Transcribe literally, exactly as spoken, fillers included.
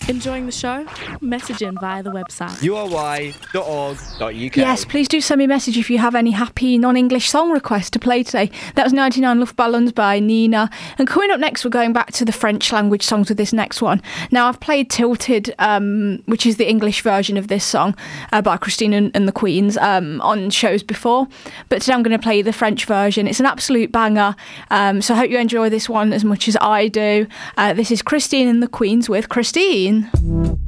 Enjoying the show? Message in via the website u r y dot org dot u k. Yes, please do send me a message if you have any happy non-English song requests to play today. That was ninety-nine Luftballons by Nina. And coming up next, we're going back to the French language songs with this next one. Now, I've played Tilted, um, which is the English version of this song uh, by Christine and, and the Queens um, on shows before. But today I'm going to play the French version. It's an absolute banger. Um, so I hope you enjoy this one as much as I do. Uh, this is Christine and the Queens with Christine.